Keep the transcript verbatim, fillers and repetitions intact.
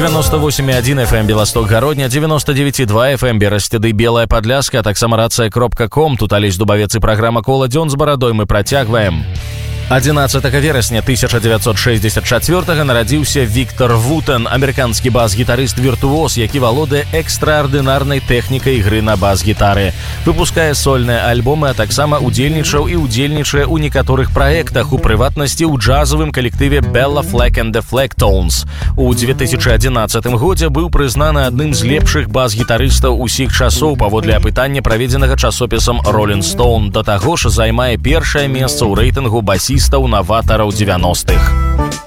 девяносто восемь и один эф эм Белосток Гародня, девяносто девять и два эф эм Берасцеды Белая Подляска, а таксама рация кропка ком. Тут Алесь Дубавец и программа «Кола дзён з барадой» мы працягваем. одиннадцатага верасня тысяча девятьсот шестьдесят четвёртага нарадзіўся Віктор Вутен, амерыканскі бас-гітарыст-віртуоз, які валодае экстраардынарнай тэхнікай ігры на бас-гітары. Выпускае сольныя альбомы, а таксама удзельнічаў і удзельнічае ў некаторых праектах, у прыватнасці ў джазавым калектыве Bella Fleck and the Flecktones. У две тысячи одиннадцатым годзе быў прызнаны адным з лепшых бас-гітарыстаў усіх часоў паводле апытання, праведзенага часопісам Rolling Stone. Да таго ж займае першае месца ў рэйтынгу басістаў-наватараў дзевяностых.